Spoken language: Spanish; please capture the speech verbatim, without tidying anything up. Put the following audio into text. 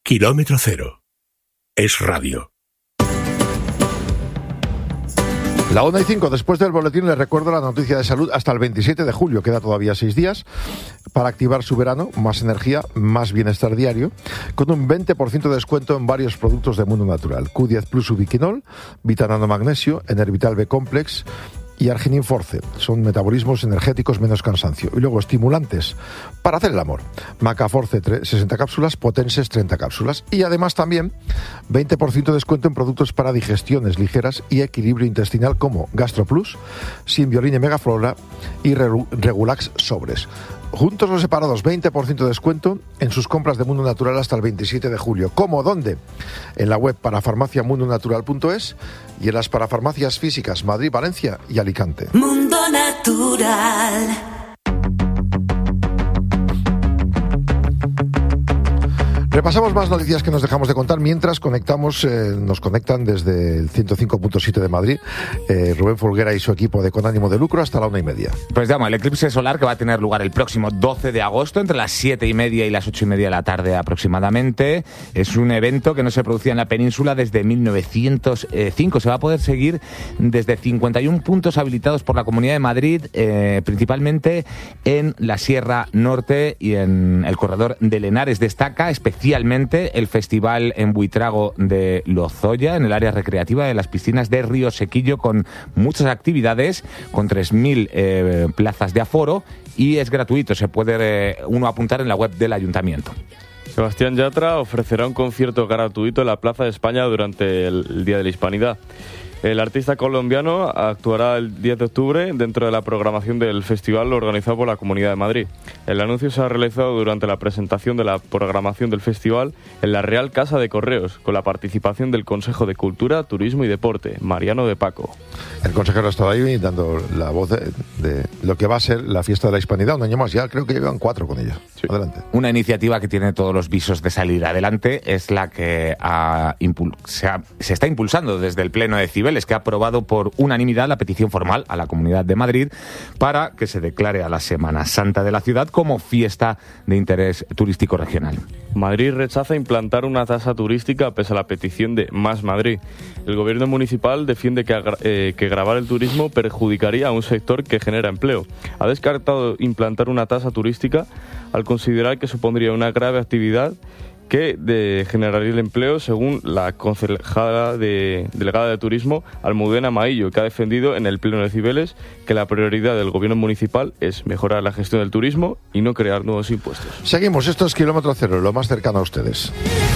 Kilómetro Cero. Es radio. La una y cinco, después del boletín les recuerdo la noticia de salud hasta el veintisiete de julio, queda todavía seis días para activar su verano, más energía, más bienestar diario, con un veinte por ciento de descuento en varios productos de Mundo Natural. Q diez Plus Ubiquinol, Vitanano Magnesio, Enervital B Complex y Arginin Force. Son metabolismos energéticos menos cansancio. Y luego estimulantes para hacer el amor. Maca Force sesenta cápsulas, Potenses treinta cápsulas. Y además también veinte por ciento de descuento en productos para digestiones ligeras y equilibrio intestinal como GastroPlus, Symbioline Megaflora y Regulax Sobres. Juntos o separados, veinte por ciento de descuento en sus compras de Mundo Natural hasta el veintisiete de julio. ¿Cómo? ¿Dónde? En la web parafarmaciamundonatural punto es y en las parafarmacias físicas Madrid, Valencia y Alicante. Mundo Natural. Repasamos más noticias que nos dejamos de contar mientras conectamos, eh, nos conectan desde el ciento cinco punto siete de Madrid eh, Rubén Folguera y su equipo de Con Ánimo de Lucro hasta la una y media. Pues llamo, el eclipse solar que va a tener lugar el próximo doce de agosto entre las siete y media y las ocho y media de la tarde aproximadamente. Es un evento que no se producía en la península desde mil novecientos cinco. Se va a poder seguir desde cincuenta y uno puntos habilitados por la Comunidad de Madrid, eh, principalmente en la Sierra Norte y en el corredor del Henares. Destaca especialmente Especialmente el festival en Buitrago de Lozoya, en el área recreativa de las piscinas de Río Sequillo, con muchas actividades, con tres mil eh, plazas de aforo, y es gratuito, se puede eh, uno apuntar en la web del ayuntamiento. Sebastián Yatra ofrecerá un concierto gratuito en la Plaza de España durante el, el Día de la Hispanidad. El artista colombiano actuará el diez de octubre dentro de la programación del festival organizado por la Comunidad de Madrid. El anuncio se ha realizado durante la presentación de la programación del festival en la Real Casa de Correos, con la participación del Consejo de Cultura, Turismo y Deporte, Mariano de Paco. El consejero ha estado ahí dando la voz de, de lo que va a ser la fiesta de la Hispanidad, un año más ya, creo que llevan cuatro con ella. Sí. Adelante. Una iniciativa que tiene todos los visos de salir adelante es la que ha impul- se, ha, se está impulsando desde el Pleno de Cibeles, que ha aprobado por unanimidad la petición formal a la Comunidad de Madrid para que se declare a la Semana Santa de la ciudad como fiesta de interés turístico regional. Madrid rechaza implantar una tasa turística pese a la petición de Más Madrid. El gobierno municipal defiende que, agra- eh, que gravar el turismo perjudicaría a un sector que genera empleo. Ha descartado implantar una tasa turística al considerar que supondría una grave actividad que de generaría el empleo, según la concejala de, delegada de Turismo, Almudena Maillo, que ha defendido en el Pleno de Cibeles que la prioridad del gobierno municipal es mejorar la gestión del turismo y no crear nuevos impuestos. Seguimos, esto es Kilómetro Cero, lo más cercano a ustedes.